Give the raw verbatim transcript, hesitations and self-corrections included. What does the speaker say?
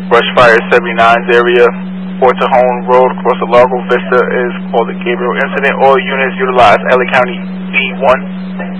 Brush Fire seventy-nine's area. Fort Tejon Road across the Largo Vista is called the Gabriel Incident. All units utilize L A County B one.